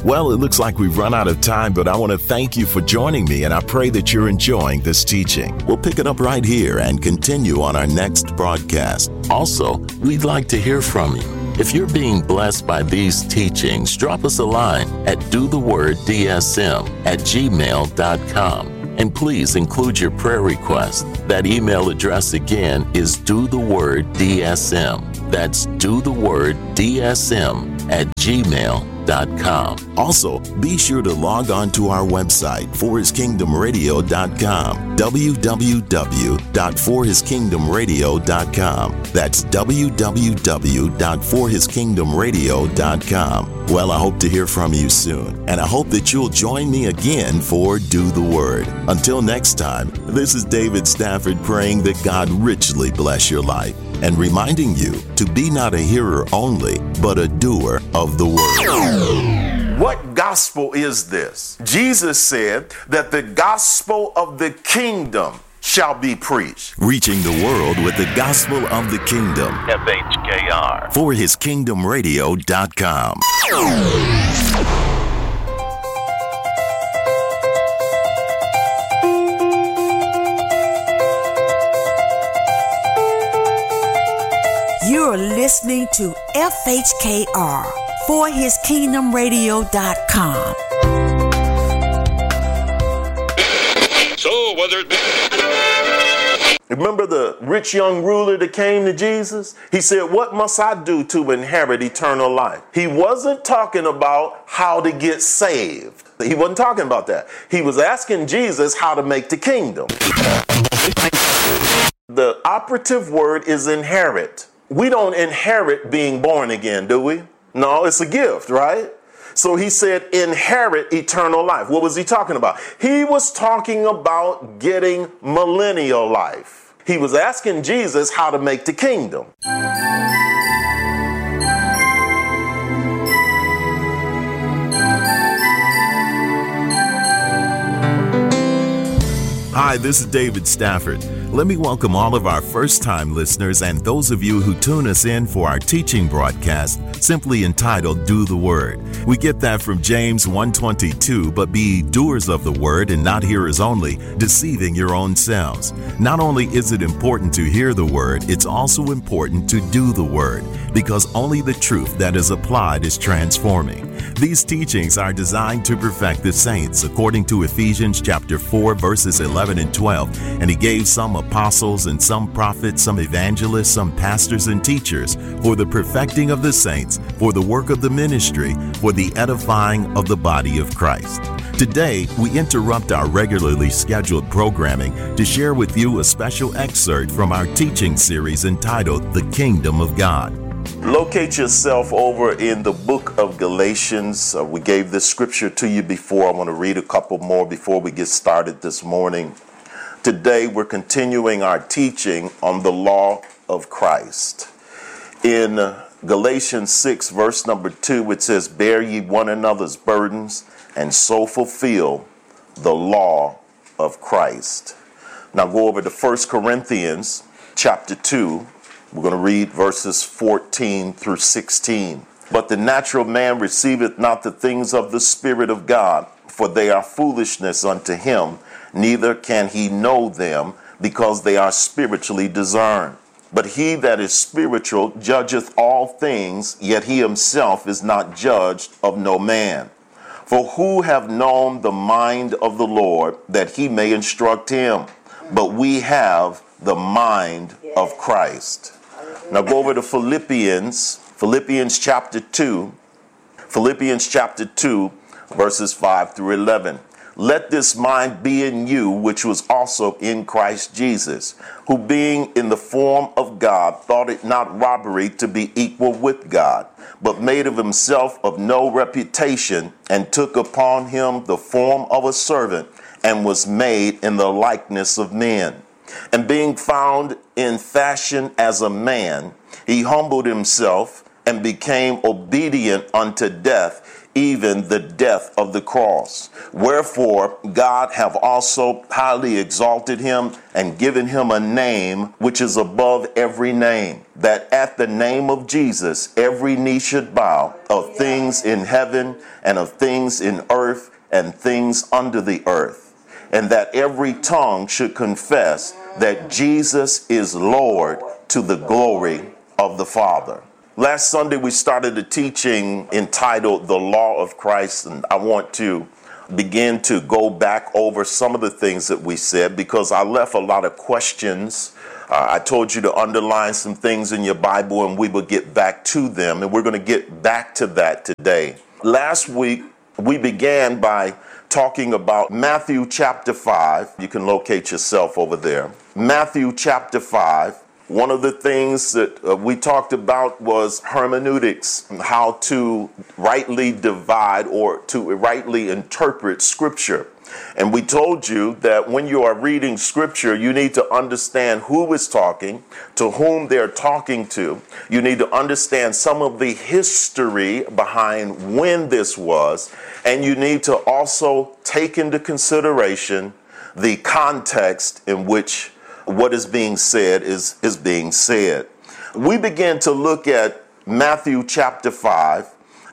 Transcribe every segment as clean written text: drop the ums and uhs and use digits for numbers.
Well, it looks like we've run out of time, but I want to thank you for joining me, and I pray that you're enjoying this teaching. We'll pick it up right here and continue on our next broadcast. Also, we'd like to hear from you. If you're being blessed by these teachings, drop us a line at dotheworddsm@gmail.com. And please include your prayer request. That email address again is dotheworddsm. That's dotheworddsm@gmail.com. Also, be sure to log on to our website, forhiskingdomradio.com, www.forhiskingdomradio.com. That's www.forhiskingdomradio.com. Well, I hope to hear from you soon, and I hope that you'll join me again for Do the Word. Until next time, this is David Stafford praying that God richly bless your life, and reminding you to be not a hearer only, but a doer of the word. What gospel is this? Jesus said that the gospel of the kingdom shall be preached. Reaching the world with the gospel of the kingdom. FHKR. ForHisKingdomRadio.com. You're listening to FHKR, ForHisKingdomRadio.com. So whether it be... Remember the rich young ruler that came to Jesus? He said, what must I do to inherit eternal life? He wasn't talking about how to get saved. He wasn't talking about that. He was asking Jesus how to make the kingdom. The operative word is inherit. We don't inherit being born again, do we? No, it's a gift, right? So he said, inherit eternal life. What was he talking about? He was talking about getting millennial life. He was asking Jesus how to make the kingdom. Hi, this is David Stafford. Let me welcome all of our first-time listeners and those of you who tune us in for our teaching broadcast, simply entitled Do the Word. We get that from James 1:22, but be doers of the word and not hearers only, deceiving your own selves. Not only is it important to hear the word, it's also important to do the word, because only the truth that is applied is transforming. These teachings are designed to perfect the saints, according to Ephesians chapter 4, verses 11 and 12, and he gave some apostles and some prophets, some evangelists, some pastors and teachers for the perfecting of the saints, for the work of the ministry, for the edifying of the body of Christ. Today, we interrupt our regularly scheduled programming to share with you a special excerpt from our teaching series entitled The Kingdom of God. Locate yourself over in the book of Galatians. We gave this scripture to you before. I want to read a couple more before we get started this morning. Today, we're continuing our teaching on the law of Christ. In Galatians 6, verse number 2, it says, bear ye one another's burdens, and so fulfill the law of Christ. Now go over to 1 Corinthians chapter 2. We're going to read verses 14 through 16. But the natural man receiveth not the things of the Spirit of God, for they are foolishness unto him, neither can he know them, because they are spiritually discerned. But he that is spiritual judgeth all things, yet he himself is not judged of no man. For who have known the mind of the Lord, that he may instruct him? But we have the mind of Christ. Now go over to Philippians chapter 2, verses 5 through 11. Let this mind be in you, which was also in Christ Jesus, who being in the form of God, thought it not robbery to be equal with God, but made of himself of no reputation, and took upon him the form of a servant, and was made in the likeness of men. And being found in fashion as a man, he humbled himself and became obedient unto death, even the death of the cross. Wherefore God have also highly exalted him and given him a name which is above every name, that at the name of Jesus every knee should bow, of things things in heaven and of things in earth and things under the earth, and that every tongue should confess that Jesus is Lord to the glory of the Father. Last Sunday, we started a teaching entitled The Law of Christ, and I want to begin to go back over some of the things that we said because I left a lot of questions. I told you to underline some things in your Bible and we will get back to them, and we're going to get back to that today. Last week, we began by talking about Matthew chapter 5. You can locate yourself over there. Matthew chapter 5. One of the things that we talked about was hermeneutics, how to rightly divide or to rightly interpret Scripture. And we told you that when you are reading Scripture, you need to understand who is talking, to whom they're talking to. You need to understand some of the history behind when this was, and you need to also take into consideration the context in which what is being said is being said. We began to look at Matthew chapter 5,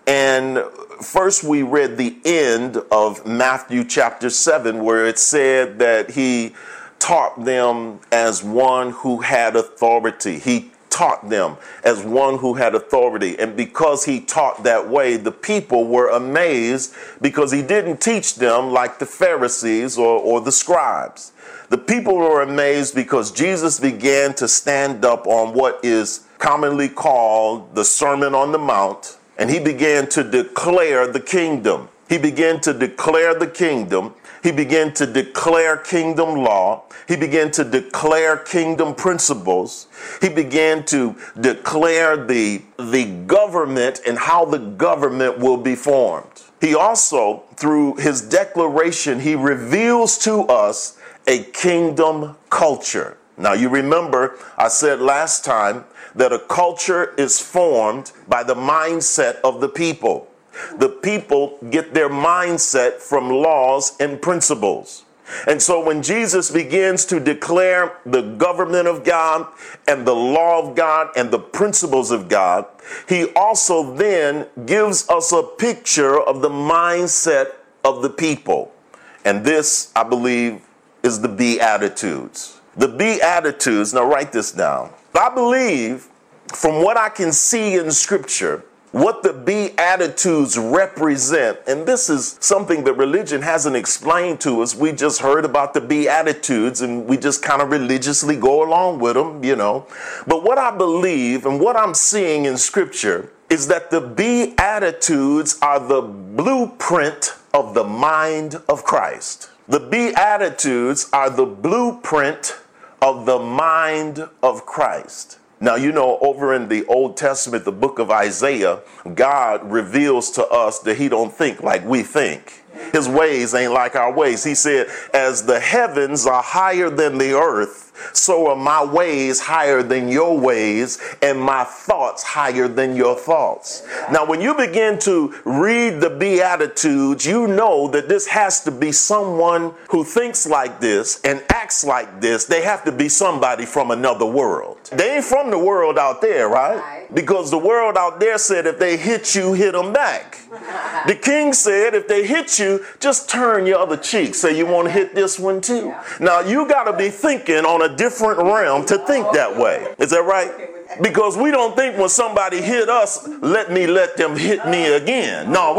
and first we read the end of Matthew chapter 7, where it said that he taught them as one who had authority. He taught them as one who had authority. And because he taught that way, the people were amazed because he didn't teach them like the Pharisees or the scribes. The people were amazed because Jesus began to stand up on what is commonly called the Sermon on the Mount, and he began to declare the kingdom. He began to declare the kingdom. He began to declare kingdom law. He began to declare kingdom principles. He began to declare the government and how the government will be formed. He also, through his declaration, he reveals to us a kingdom culture. Now, you remember I said last time that a culture is formed by the mindset of the people. The people get their mindset from laws and principles. And so when Jesus begins to declare the government of God and the law of God and the principles of God, he also then gives us a picture of the mindset of the people. And this, I believe, is the Beatitudes. The Beatitudes, now write this down. I believe, from what I can see in Scripture, what the Beatitudes represent, and this is something that religion hasn't explained to us. We just heard about the Beatitudes and we just kind of religiously go along with them, you know. But what I believe and what I'm seeing in Scripture is that the Beatitudes are the blueprint of the mind of Christ. The Beatitudes are the blueprint of the mind of Christ. Now, you know, over in the Old Testament, the book of Isaiah, God reveals to us that he don't think like we think. His ways ain't like our ways. He said, as the heavens are higher than the earth, so are my ways higher than your ways, and my thoughts higher than your thoughts. Now, when you begin to read the Beatitudes, you know that this has to be someone who thinks like this and acts like this. They have to be somebody from another world. They ain't from the world out there, right? Because the world out there said if they hit you, hit them back. The king said if they hit you, just turn your other cheek. Say you want to hit this one too. Now, you got to be thinking on a different realm to think that way. Is that right? Because we don't think when somebody hit us, let them hit me again. No,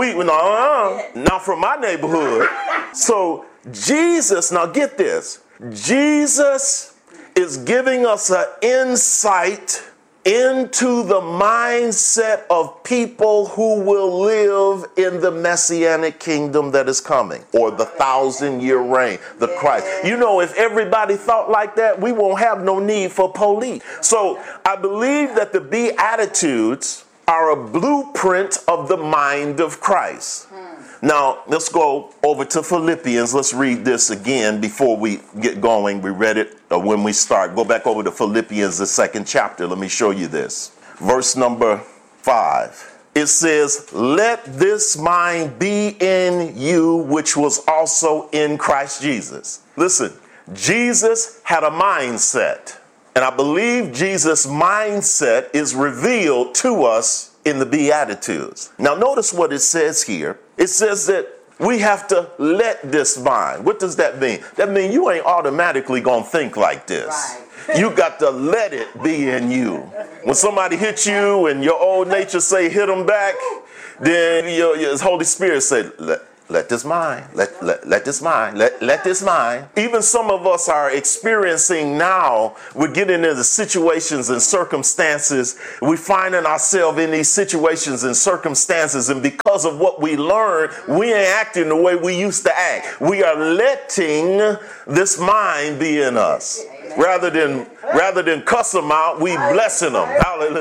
not from my neighborhood. So Jesus, now get this. Jesus is giving us an insight into the mindset of people who will live in the messianic kingdom that is coming, or the 1,000-year reign, the Christ. You know, if everybody thought like that, we won't have no need for police. So I believe that the Beatitudes are a blueprint of the mind of Christ. Now, let's go over to Philippians. Let's read this again before we get going. We read it when we start. Go back over to Philippians, the 2nd chapter. Let me show you this. Verse number 5. It says, let this mind be in you, which was also in Christ Jesus. Listen, Jesus had a mindset. And I believe Jesus' mindset is revealed to us in the Beatitudes. Now notice what it says here. It says that we have to let this mind. What does that mean? That means you ain't automatically going to think like this. Right. You got to let it be in you. When somebody hits you and your old nature say hit them back, then your Holy Spirit say, let this mind, let this mind, let this mind. Even some of us are experiencing now, we're getting into situations and circumstances. We're finding ourselves in these situations and circumstances, and because of what we learned, we ain't acting the way we used to act. We are letting this mind be in us. Rather than cuss them out, we blessing them.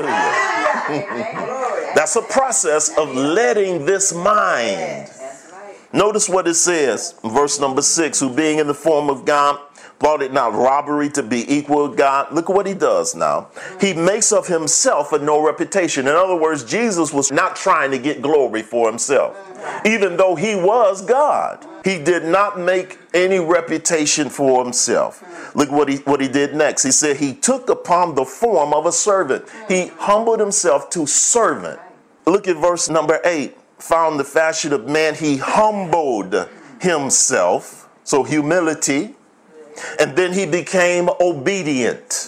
Hallelujah. That's a process of letting this mind. Notice what it says, verse number 6, who being in the form of God, thought it not robbery to be equal with God. Look at what he does now. He makes of himself a no reputation. In other words, Jesus was not trying to get glory for himself. Even though he was God, he did not make any reputation for himself. Look what he did next. He said he took upon the form of a servant. He humbled himself to servant. Look at verse number 8. Found the fashion of man, he humbled himself. So humility. And then he became obedient.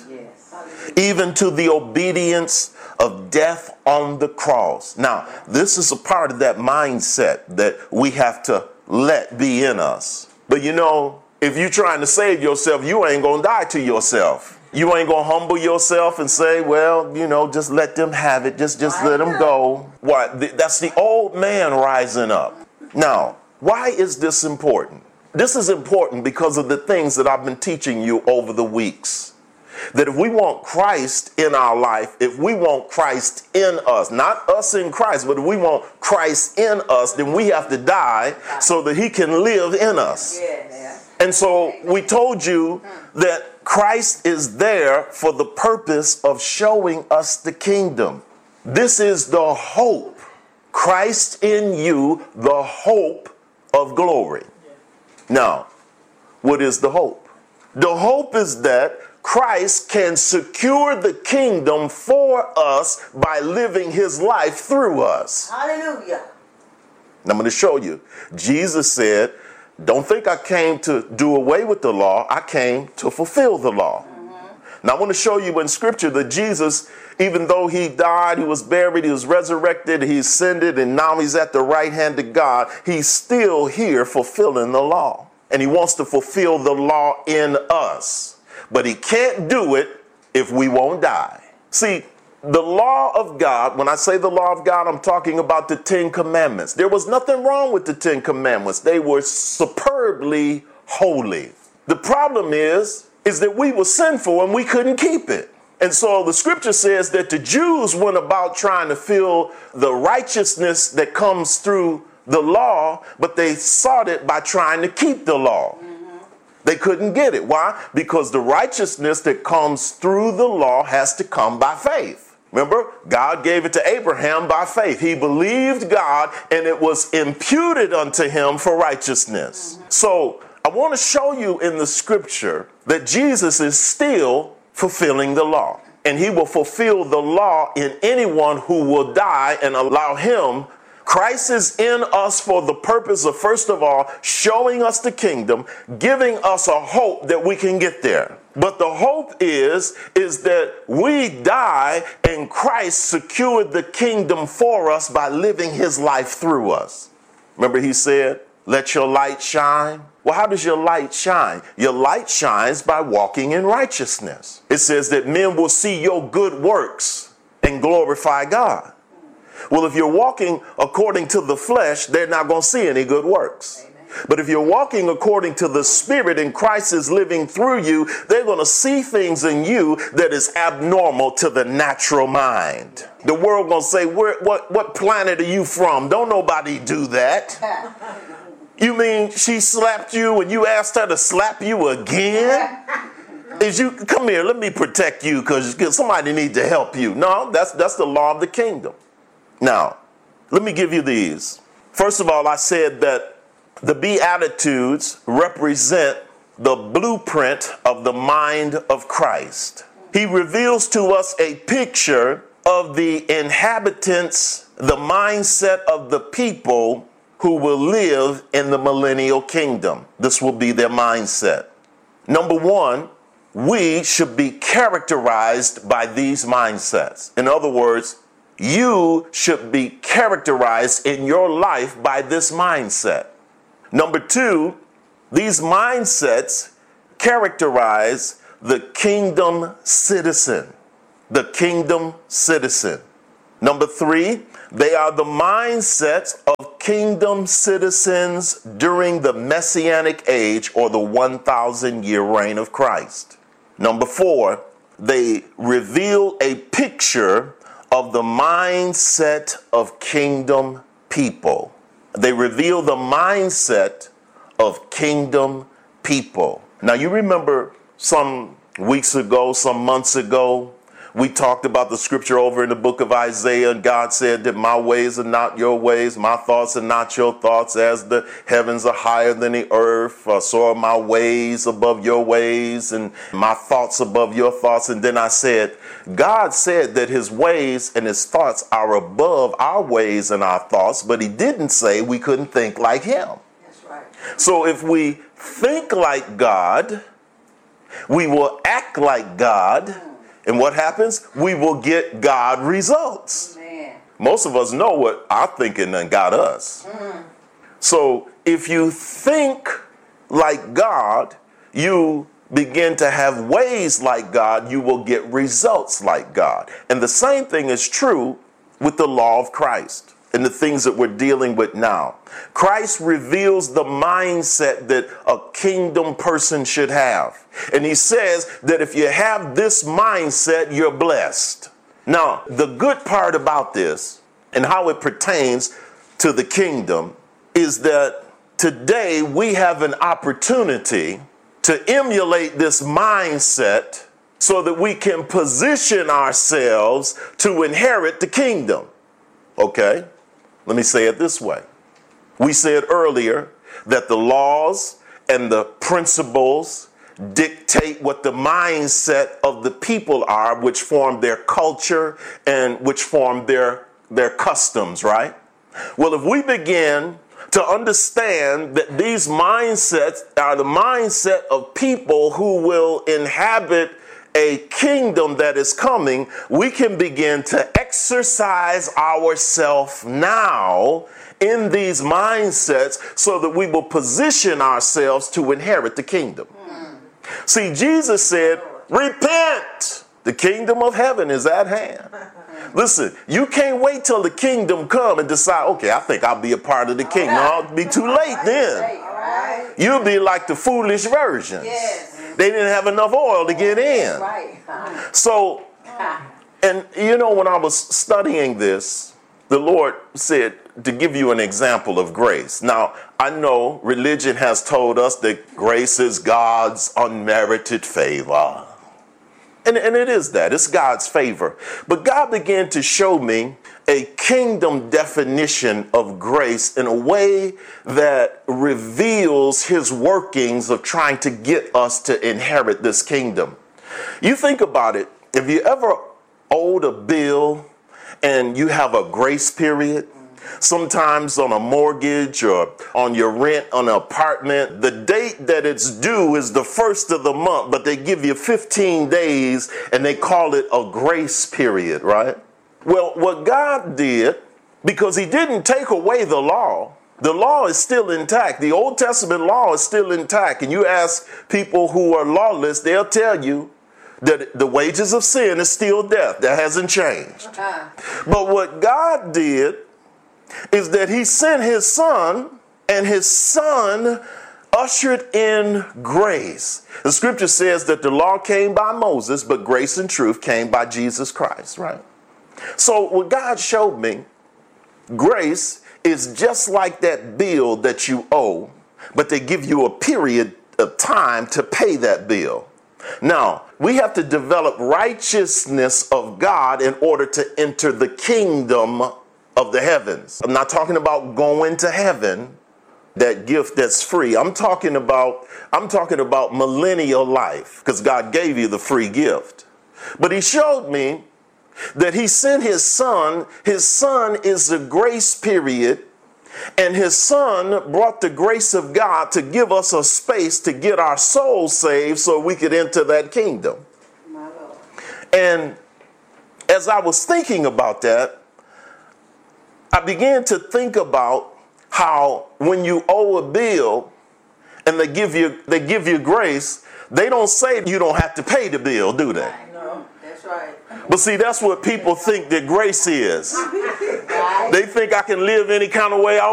Even to the obedience of death on the cross. Now, this is a part of that mindset that we have to let be in us. But you know, if you're trying to save yourself, you ain't going to die to yourself. You ain't going to humble yourself and say, well, you know, just let them have it. Just let them go. Why? That's the old man rising up. Now, why is this important? This is important because of the things that I've been teaching you over the weeks. That if we want Christ in our life, if we want Christ in us, not us in Christ, but if we want Christ in us, then we have to die so that he can live in us. And so we told you that Christ is there for the purpose of showing us the kingdom. This is the hope. Christ in you, the hope of glory. Now, what is the hope? The hope is that Christ can secure the kingdom for us by living his life through us. Hallelujah. And I'm going to show you. Jesus said, don't think I came to do away with the law. I came to fulfill the law. Now I want to show you in scripture that Jesus, even though he died, he was buried, he was resurrected, he ascended, and now he's at the right hand of God, he's still here fulfilling the law. And he wants to fulfill the law in us. But he can't do it if we won't die. See, the law of God, when I say the law of God, I'm talking about the 10 Commandments. There was nothing wrong with the 10 Commandments. They were superbly holy. The problem is that we were sinful and we couldn't keep it. And so the scripture says that the Jews went about trying to fill the righteousness that comes through the law, but they sought it by trying to keep the law. They couldn't get it. Why? Because the righteousness that comes through the law has to come by faith. Remember, God gave it to Abraham by faith. He believed God and it was imputed unto him for righteousness. So I want to show you in the scripture that Jesus is still fulfilling the law. And he will fulfill the law in anyone who will die and allow him. Christ is in us for the purpose of, first of all, showing us the kingdom, giving us a hope that we can get there. But the hope is that we die and Christ secured the kingdom for us by living his life through us. Remember he said, let your light shine. Well, how does your light shine? Your light shines by walking in righteousness. It says that men will see your good works and glorify God. Well, if you're walking according to the flesh, they're not going to see any good works. Amen. But if you're walking according to the Spirit and Christ is living through you, they're going to see things in you that is abnormal to the natural mind. The world going to say, what planet are you from? Don't nobody do that. You mean she slapped you and you asked her to slap you again? Come here, let me protect you because somebody needs to help you. No, that's the law of the kingdom. Now, let me give you these. First of all, I said that the Beatitudes represent the blueprint of the mind of Christ. He reveals to us a picture of the inhabitants, the mindset of the people who will live in the millennial kingdom. This will be their mindset. Number one, we should be characterized by these mindsets. In other words, you should be characterized in your life by this mindset. Number two, these mindsets characterize the kingdom citizen. The kingdom citizen. Number three, they are the mindsets of kingdom citizens during the Messianic age or the 1,000-year reign of Christ. Number four, they reveal a picture of the mindset of kingdom people. They reveal the mindset of kingdom people. Now, you remember some weeks ago, some months ago, we talked about the scripture over in the book of Isaiah, and God said that my ways are not your ways, my thoughts are not your thoughts. As the heavens are higher than the earth, so are my ways above your ways, and my thoughts above your thoughts. And then I said, God said that his ways and his thoughts are above our ways and our thoughts, but he didn't say we couldn't think like him. That's right. So if we think like God, we will act like God. And what happens? We will get God results. Amen. Most of us know what our thinking done got us. So if you think like God, you begin to have ways like God, you will get results like God. And the same thing is true with the law of Christ and the things that we're dealing with now. Christ reveals the mindset that a kingdom person should have. And he says that if you have this mindset, you're blessed. Now, the good part about this and how it pertains to the kingdom is that today we have an opportunity to emulate this mindset so that we can position ourselves to inherit the kingdom. Okay? Let me say it this way. We said earlier that the laws and the principles dictate what the mindset of the people are, which form their culture and which form their customs, right? Well, if we begin to understand that these mindsets are the mindset of people who will inhabit a kingdom that is coming, we can begin to exercise ourselves now in these mindsets so that we will position ourselves to inherit the kingdom. See, Jesus said, repent. The kingdom of heaven is at hand. Listen, you can't wait till the kingdom come and decide, okay, I think I'll be a part of the kingdom. No, it'll be too late then. You'll be like the foolish virgins. Yes. They didn't have enough oil to get in. Right. So, and you know, when I was studying this, the Lord said to give you an example of grace. Now, I know religion has told us that grace is God's unmerited favor. And it is that. It's God's favor. But God began to show me a kingdom definition of grace in a way that reveals his workings of trying to get us to inherit this kingdom. You think about it. If you ever owed a bill and you have a grace period, sometimes on a mortgage or on your rent on an apartment, the date that it's due is the first of the month, but they give you 15 days and they call it a grace period, right? Well, what God did, because he didn't take away the law is still intact. The Old Testament law is still intact. And you ask people who are lawless, they'll tell you that the wages of sin is still death. That hasn't changed. But what God did is that he sent his son, and his son ushered in grace. The scripture says that the law came by Moses, but grace and truth came by Jesus Christ, right? So what God showed me, grace is just like that bill that you owe, but they give you a period of time to pay that bill. Now, we have to develop righteousness of God in order to enter the kingdom of the heavens. I'm not talking about going to heaven, that gift that's free. I'm talking about millennial life, because God gave you the free gift. But he showed me that he sent his son. His son is the grace period. And his son brought the grace of God to give us a space to get our souls saved so we could enter that kingdom. And as I was thinking about that, I began to think about how when you owe a bill and they give you grace, they don't say you don't have to pay the bill, do they? No, that's right. But see, that's what people think that grace is. They think I can live any kind of way I